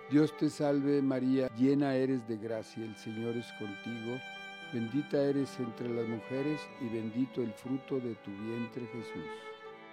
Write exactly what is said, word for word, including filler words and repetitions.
Dios te salve María, llena eres de gracia, el Señor es contigo, bendita eres entre las mujeres y bendito el fruto de tu vientre Jesús.